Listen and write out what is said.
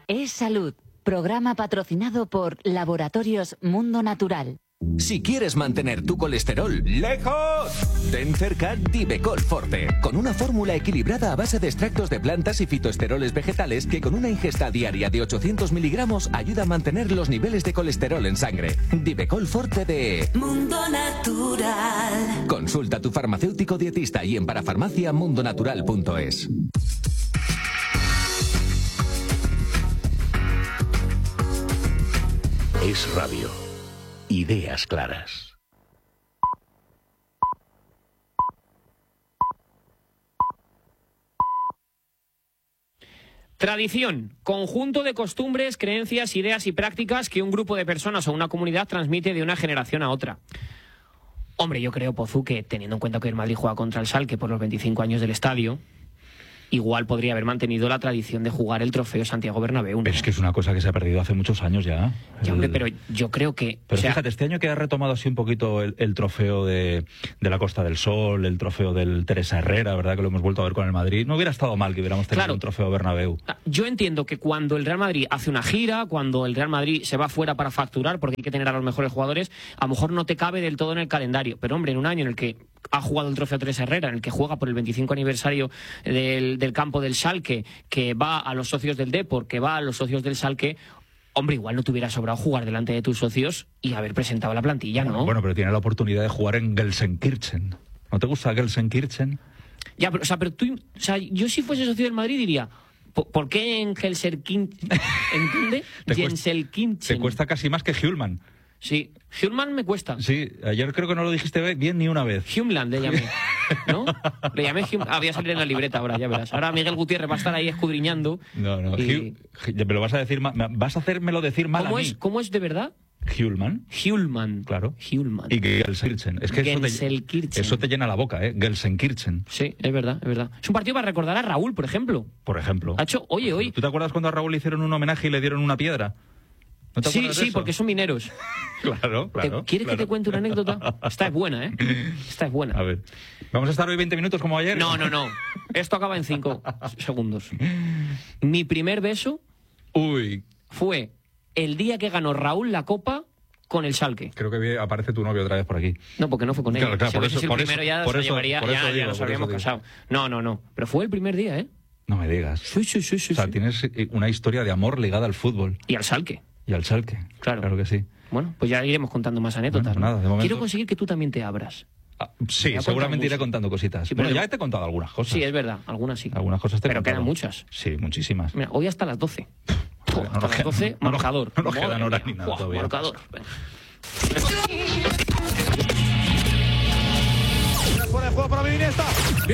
Es Salud, programa patrocinado por Laboratorios Mundo Natural. Si quieres mantener tu colesterol lejos, ten cerca Divecol Forte, con una fórmula equilibrada a base de extractos de plantas y fitoesteroles vegetales que con una ingesta diaria de 800 miligramos ayuda a mantener los niveles de colesterol en sangre. Divecol Forte de Mundo Natural. Consulta a tu farmacéutico dietista y en parafarmaciamundonatural.es. Es Radio. Ideas claras. Tradición, conjunto de costumbres, creencias, ideas y prácticas que un grupo de personas o una comunidad transmite de una generación a otra. Hombre, yo creo, Pozu, que teniendo en cuenta que el Madrid juega contra el Schalke por los 25 años del estadio, igual podría haber mantenido la tradición de jugar el trofeo Santiago Bernabéu, ¿no? Pero es que es una cosa que se ha perdido hace muchos años ya. Ya, hombre, pero yo creo que... Pero fíjate, este año que ha retomado así un poquito el trofeo de la Costa del Sol, el trofeo del Teresa Herrera, ¿verdad? Que lo hemos vuelto a ver con el Madrid. No hubiera estado mal que hubiéramos tenido un trofeo Bernabéu. Yo entiendo que cuando el Real Madrid hace una gira, cuando el Real Madrid se va fuera para facturar, porque hay que tener a los mejores jugadores, a lo mejor no te cabe del todo en el calendario. Pero, hombre, en un año en el que ha jugado el trofeo Teresa Herrera, en el que juega por el 25 aniversario del campo del Schalke, que va a los socios del Depor, que va a los socios del Schalke, hombre, igual no te hubiera sobrado jugar delante de tus socios y haber presentado la plantilla, ¿no? Bueno, pero tiene la oportunidad de jugar en Gelsenkirchen. ¿No te gusta Gelsenkirchen? Ya, pero tú, yo si fuese socio del Madrid diría, ¿por qué en Gelsenkirchen? ¿Entiendes? Gelsenkirchen. Te cuesta casi más que Hjulman. Sí, Hjulman me cuesta. Sí, ayer creo que no lo dijiste bien ni una vez. Hjulman le llamé, ¿no? Le llamé Hjulman. Voy a salir en la libreta ahora, ya verás. Ahora Miguel Gutiérrez va a estar ahí escudriñando. No, y... me lo vas a decir mal. Vas a hacérmelo decir mal a mí. ¿Cómo es de verdad? Hjulman. Claro. Hjulman. Y Gelsenkirchen. Es que eso te llena la boca, ¿eh? Gelsenkirchen. Sí, es verdad. Es un partido para recordar a Raúl, por ejemplo. Ha hecho, hoy. ¿Tú te acuerdas cuando a Raúl le hicieron un homenaje y le dieron una piedra? ¿No te acuerdas de eso? Porque son mineros. Claro. ¿Quieres que te cuente una anécdota? Esta es buena, ¿eh? Esta es buena. A ver. ¿Vamos a estar hoy 20 minutos como ayer? No. Esto acaba en 5 segundos. Mi primer beso fue el día que ganó Raúl la Copa con el Schalke. Creo que aparece tu novio otra vez por aquí. No, porque no fue con él. Claro, si hubiese sido el primero ya se llevaría, ya nos habríamos casado. No. Pero fue el primer día, ¿eh? No me digas. Sí. O sea, tienes una historia de amor ligada al fútbol. Y al Schalke. Claro que sí. Bueno, pues ya iremos contando más anécdotas. Bueno, nada, de momento... Quiero conseguir que tú también te abras. Sí, seguramente iré contando cositas. Sí, bueno, ya te he contado algunas cosas. Sí, es verdad, algunas sí. Algunas cosas te he contado. Pero quedan muchas. Sí, muchísimas. Mira, hoy hasta las 12. Hasta las 12, marcador. No nos quedan horas ni nada todavía. Marcador. Fuera de juego para Iniesta.